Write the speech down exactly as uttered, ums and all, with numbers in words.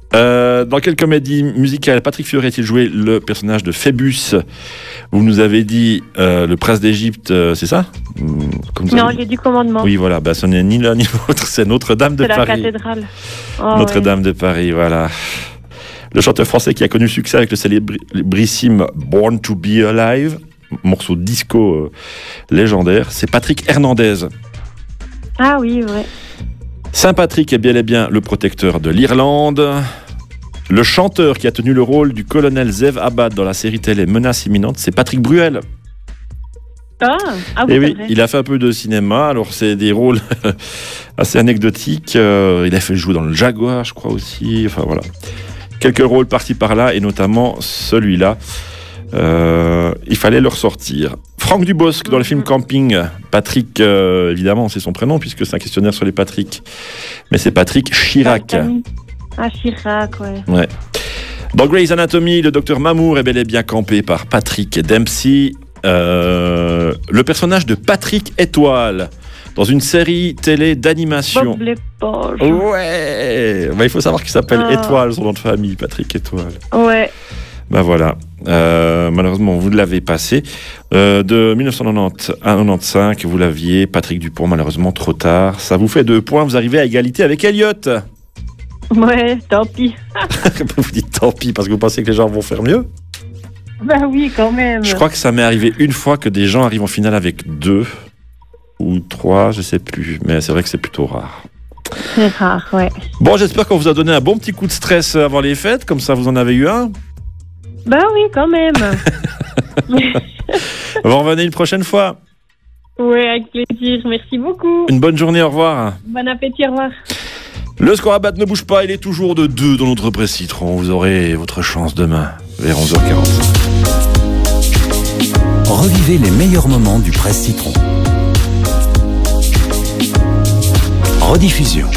Euh, dans quelle comédie musicale Patrick Fiori a-t-il joué le personnage de Phébus? Vous nous avez dit euh, le prince d'Égypte, euh, c'est ça? Comme Non, j'ai du commandement. Oui, voilà, bah, ce n'est ni l'un ni l'autre, c'est Notre-Dame de c'est Paris. C'est la cathédrale. Oh, Notre-Dame ouais. de Paris, voilà. Le chanteur français qui a connu le succès avec le célébrissime Born to Be Alive, morceau disco euh, légendaire, c'est Patrick Hernandez. Ah oui, vrai. Saint-Patrick est bien et bien le protecteur de l'Irlande. Le chanteur qui a tenu le rôle du colonel Zev Abad dans la série télé Menace imminente, c'est Patrick Bruel. Ah, ah oui, Et oui, vrai. il a fait un peu de cinéma, alors c'est des rôles assez anecdotiques. Euh, il a fait jouer dans le Jaguar, je crois aussi. Enfin voilà. Quelques rôles par-ci par-là, et notamment celui-là. Euh, il fallait le ressortir. Franck Dubosc dans le film Camping. Patrick, euh, évidemment, c'est son prénom puisque c'est un questionnaire sur les Patrick. Mais c'est Patrick Chirac. Ah, Chirac, ouais. Ouais. Dans Grey's Anatomy, le docteur Mamour est bel et bien campé par Patrick Dempsey. Euh, le personnage de Patrick Étoile dans une série télé d'animation. Bob l'éponge. Ouais. Bah, il faut savoir qu'il s'appelle Ah. Étoile, son nom de famille, Patrick Étoile. Ouais. Ben voilà, euh, malheureusement vous l'avez passé. Euh, de mille neuf cent quatre-vingt-dix à quatre-vingt-quinze, vous l'aviez, Patrick Dupont, malheureusement trop tard. Ça vous fait deux points, vous arrivez à égalité avec Elliot. Ouais, tant pis. Vous dites tant pis parce que vous pensez que les gens vont faire mieux. Bah oui, quand même. Je crois que ça m'est arrivé une fois que des gens arrivent en finale avec deux ou trois, je sais plus, mais c'est vrai que c'est plutôt rare. C'est rare, ouais. Bon, j'espère qu'on vous a donné un bon petit coup de stress avant les fêtes, comme ça vous en avez eu un. Bah oui, quand même. Vous revenez une prochaine fois. Ouais, avec plaisir. Merci beaucoup. Une bonne journée, au revoir. Bon appétit, au revoir. Le score à battre ne bouge pas, il est toujours de deux dans notre Presse Citron. Vous aurez votre chance demain, vers onze heures quarante. Revivez les meilleurs moments du Presse Citron. Rediffusion.